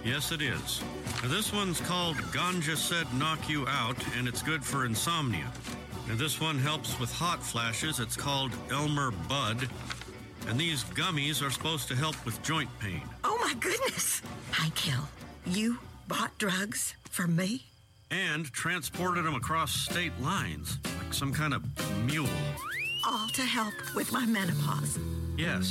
Yes, it is. Now, this one's called Ganja Said Knock You Out, and it's good for insomnia. Now, this one helps with hot flashes. It's called Elmer Bud. And these gummies are supposed to help with joint pain. Oh, my goodness. Hank Hill, you bought drugs for me? And transported them across state lines, like some kind of mule. All to help with my menopause. Yes.